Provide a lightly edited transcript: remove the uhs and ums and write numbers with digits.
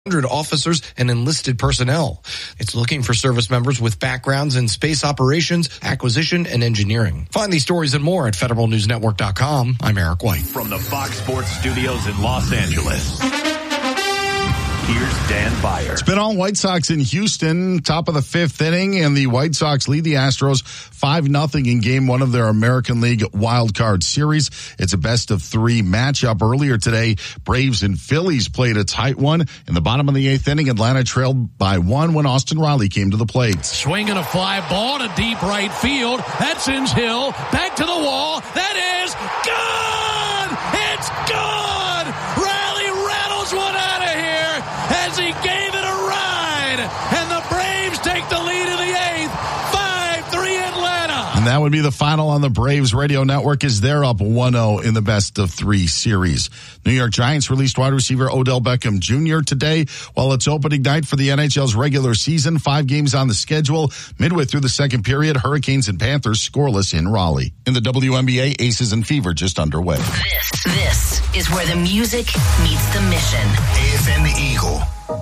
100 officers and enlisted personnel. It's looking for service members with backgrounds in space operations, acquisition, and engineering. Find these stories and more at federalnewsnetwork.com. I'm Eric White. From the Fox Sports Studios in Los Angeles, here's Dan Byer. It's been all White Sox in Houston, top of the fifth inning, and the White Sox lead the Astros 5-0 in game one of their American League Wild Card Series. It's a best-of-3 matchup. Earlier today, Braves and Phillies played a tight one. In the bottom of the eighth inning, Atlanta trailed by 1 when Austin Riley came to the plate. Swinging a fly ball to deep right field. That sends Hill back to the wall. That is gone! It's gone! Riley rattles one out of here as he gave it a ride, and the Braves take the lead in the eighth, 5-3 Atlanta. And that would be the final on the Braves radio network as they're up 1-0 in the best-of-3 series. New York Giants released wide receiver Odell Beckham Jr. today. While it's opening night for the NHL's regular season, 5 games on the schedule. Midway through the second period, Hurricanes and Panthers scoreless in Raleigh. In the WNBA, Aces and Fever just underway. This is where the music meets the mission. AFN The Eagle.